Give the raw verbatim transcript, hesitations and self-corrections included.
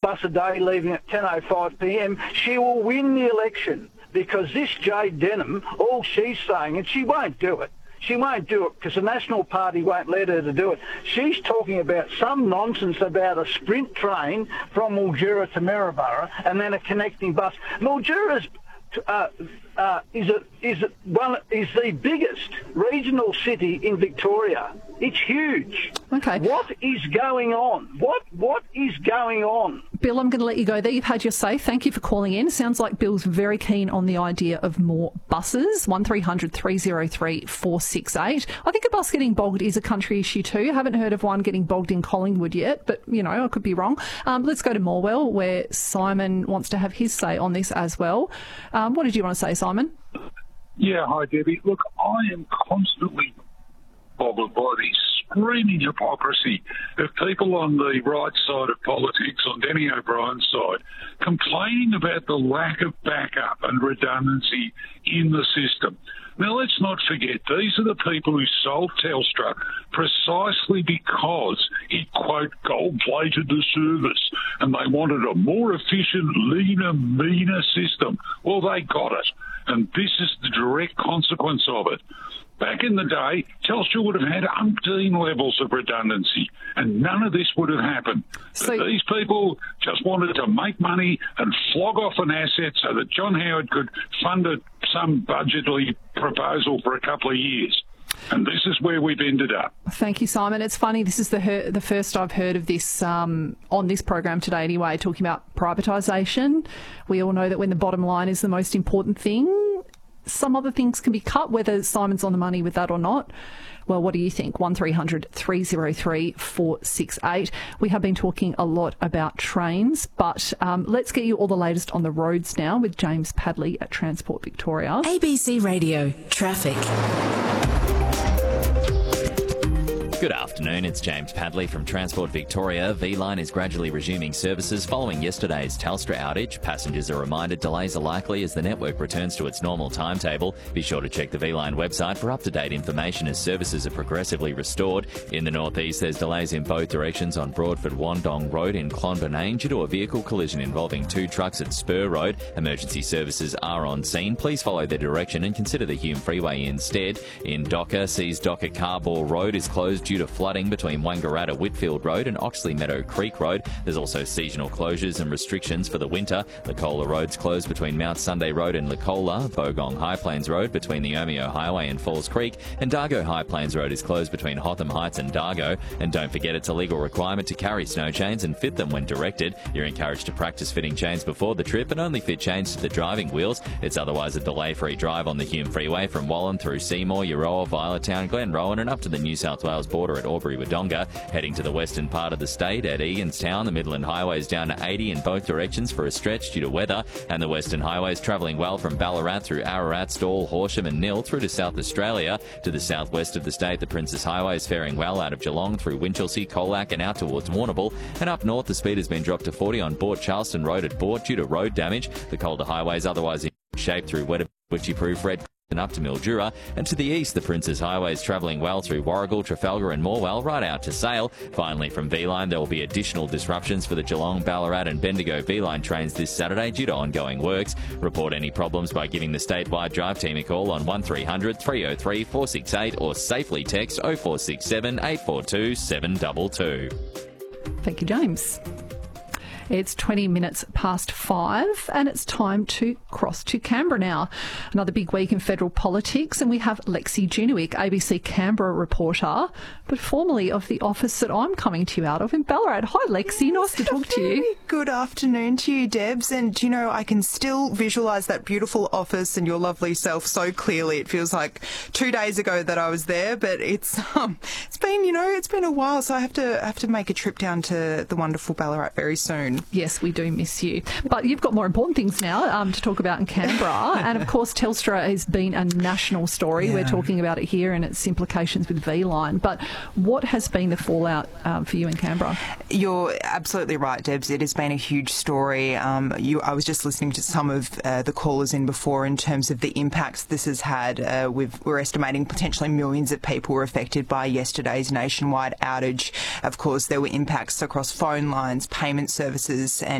bus a day leaving at ten oh five p m, she will win the election, because this Jade Denham, all she's saying, and she won't do it, she won't do it because the National Party won't let her to do it. She's talking about some nonsense about a sprint train from Mildura to Maryborough and then a connecting bus. Mildura's uh, uh, is it is it one is the biggest regional city in Victoria. It's huge. Okay. What is going on? What what is going on? Bill, I'm going to let you go there. You've had your say. Thank you for calling in. Sounds like Bill's very keen on the idea of more buses. one three hundred three oh three four six eight. I think a bus getting bogged is a country issue too. I haven't heard of one getting bogged in Collingwood yet, but, you know, I could be wrong. Um, let's go to Morwell, where Simon wants to have his say on this as well. Um, what did you want to say, Simon? Yeah, hi, Debbie. Look, I am constantly bothered by the screaming hypocrisy of people on the right side of politics, on Danny O'Brien's side, complaining about the lack of backup and redundancy in the system. Now, let's not forget, these are the people who sold Telstra precisely because it, quote, gold-plated the service, and they wanted a more efficient, leaner, meaner system. Well, they got it, and this is the direct consequence of it. Back in the day, Telstra would have had umpteen levels of redundancy, and none of this would have happened. So, but these people just wanted to make money and flog off an asset so that John Howard could fund a, some budgetary proposal for a couple of years. And this is where we've ended up. Thank you, Simon. It's funny, this is the her- the first I've heard of this um, on this program today anyway, talking about privatisation. We all know that when the bottom line is the most important thing, some other things can be cut, whether Simon's on the money with that or not. Well, what do you think? one three hundred three oh three four six eight. We have been talking a lot about trains, but um, let's get you all the latest on the roads now with James Padley at Transport Victoria. A B C Radio Traffic. Good afternoon, it's James Padley from Transport Victoria. V-Line is gradually resuming services following yesterday's Telstra outage. Passengers are reminded delays are likely as the network returns to its normal timetable. Be sure to check the V-Line website for up-to-date information as services are progressively restored. In the northeast, there's delays in both directions on Broadford-Wandong Road in Clonburnane due to a vehicle collision involving two trucks at Spur Road. Emergency services are on scene. Please follow their direction and consider the Hume Freeway instead. In Docker, Seas Docker Carball Road is closed due to flooding between Wangaratta Whitfield Road and Oxley Meadow Creek Road. There's also seasonal closures and restrictions for the winter. Lecola Road's closed between Mount Sunday Road and Lecola, Bogong High Plains Road between the Omeo Highway and Falls Creek, and Dargo High Plains Road is closed between Hotham Heights and Dargo. And don't forget, it's a legal requirement to carry snow chains and fit them when directed. You're encouraged to practice fitting chains before the trip and only fit chains to the driving wheels. It's otherwise a delay-free drive on the Hume Freeway from Wallan through Seymour, Euroa, Violetown, Glenrowan and up to the New South Wales border at Albury-Wodonga. Heading to the western part of the state at Eganstown, the Midland Highway is down to eighty in both directions for a stretch due to weather, and the western highway is travelling well from Ballarat through Ararat, Stawell, Horsham and Nil through to South Australia. To the southwest of the state, the Princess Highway is faring well out of Geelong through Winchelsea, Colac and out towards Warrnambool, and up north the speed has been dropped to forty on Port Charleston Road at Port due to road damage. The Calder Highway is otherwise in shape through Wedderbury Red and up to Mildura, and to the east the Princes Highway is travelling well through Warragul, Trafalgar and Morwell right out to Sale. Finally, from V-Line there will be additional disruptions for the Geelong, Ballarat and Bendigo V-Line trains this Saturday due to ongoing works. Report any problems by giving the statewide drive team a call on one three hundred three oh three four six eight or safely text oh four six seven eight four two seven two two. Thank you, James. It's twenty minutes past five and it's time to cross to Canberra now. Another big week in federal politics, and we have Lexi Junowick, A B C Canberra reporter, but formerly of the office that I'm coming to you out of in Ballarat. Hi Lexi, nice to talk to you. Good afternoon to you, Debs. And, you know, I can still visualise that beautiful office and your lovely self so clearly. It feels like two days ago that I was there, but it's um, it's been, you know, it's been a while, so I have to have to make a trip down to the wonderful Ballarat very soon. Yes, we do miss you. But you've got more important things now um, to talk about in Canberra. And, of course, Telstra has been a national story. Yeah. We're talking about it here and its implications with V-Line. But what has been the fallout um, for you in Canberra? You're absolutely right, Debs. It has been a huge story. Um, you, I was just listening to some of uh, the callers in before in terms of the impacts this has had. Uh, we've, we're estimating potentially millions of people were affected by yesterday's nationwide outage. Of course, there were impacts across phone lines, payment services, and